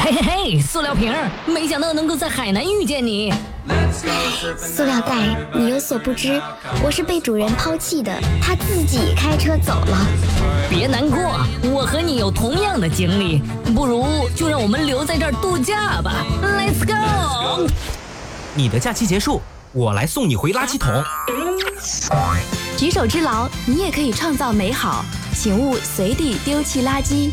嘿嘿嘿，塑料瓶，没想到能够在海南遇见你。 塑料袋，你有所不知，我是被主人抛弃的，他自己开车走了。 别难过，我和你有同样的经历，不如就让我们留在这儿度假吧。Let's go！ 你的假期结束，我来送你回垃圾桶。 举手之劳，你也可以创造美好，请勿随地丢弃垃圾。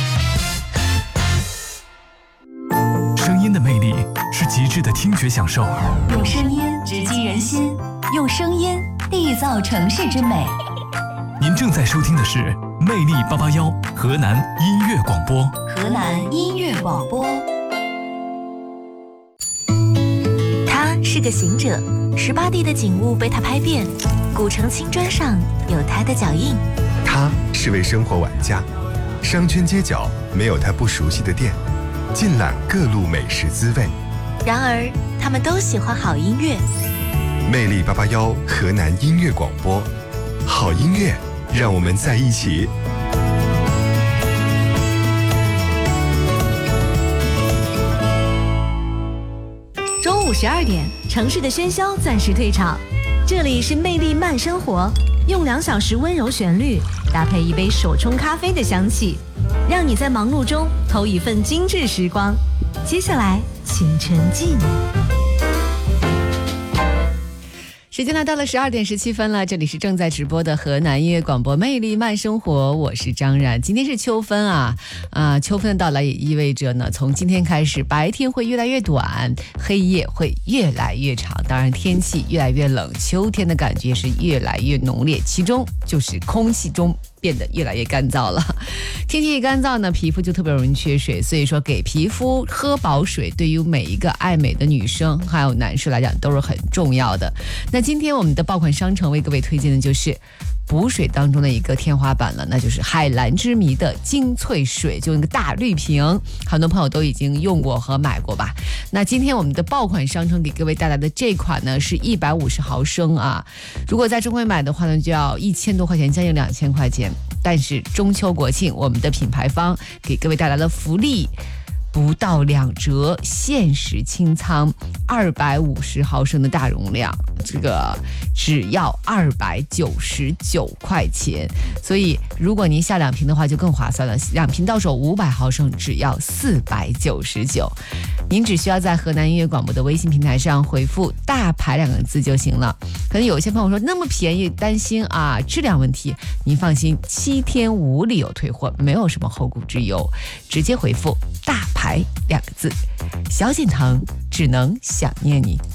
声音的魅力是极致的听觉享受， 用声音直击人心，用声音缔造城市之美。 您正在收听的是魅力881河南音乐广播。 河南音乐广播。他是个行者，18地的景物被他拍遍，古城青砖上有他的脚印。 他是位生活玩家，商圈街角没有他不熟悉的店，尽览各路美食滋味。 然而他们都喜欢好音乐。 魅力881河南音乐广播，好音乐让我们在一起。 中午12点，城市的喧嚣暂时退场，这里是魅力慢生活，用2小时温柔旋律搭配一杯手冲咖啡的香气，让你在忙碌中偷一份精致时光。接下来请沉浸。 时间来到了12点17分了，这里是正在直播的河南音乐广播魅力慢生活，我是张然。今天是秋分秋分的到来也意味着呢，从今天开始白天会越来越短，黑夜会越来越长，当然天气越来越冷，秋天的感觉是越来越浓烈，其中就是空气中变得越来越干燥了。天气一干燥呢，皮肤就特别容易缺水，所以说给皮肤喝饱水对于每一个爱美的女生还有男士来讲都是很重要的。那今天我们的爆款商城为各位推荐的就是补水当中的一个天花板了，那就是海蓝之谜的精粹水，就那个大绿瓶，很多朋友都已经用过和买过吧。那今天我们的爆款商城给各位带来的这款呢是150毫升如果在中国买的话呢就要1000多块钱，将近2000块钱。但是中秋国庆，我们的品牌方给各位带来了福利，不到2折，限时清仓，250毫升的大容量，这个只要299块钱。所以如果您下2瓶的话就更划算了，2瓶到手500毫升只要499。您只需要在河南音乐广播的微信平台上回复大牌2个字就行了。可能有一些朋友说那么便宜，担心质量问题，您放心，7天无理由退货，没有什么后顾之忧，直接回复大牌2个字，小锦腾只能想念你。